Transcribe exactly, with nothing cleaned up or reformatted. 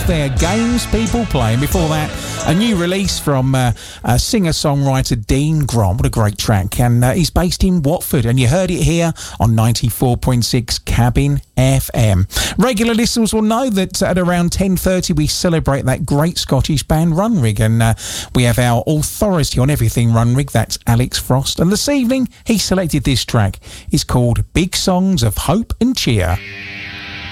stuff there. Games People Play. And before that, a new release from uh, uh, singer-songwriter Dean Grom. What a great track. And uh, he's based in Watford. And you heard it here on ninety-four point six Cabin F M. Regular listeners will know that at around ten thirty we celebrate that great Scottish band Runrig. And uh, we have our authority on everything Runrig. That's Alex Frost. And this evening he selected this track. It's called Big Songs of Hope and Cheer.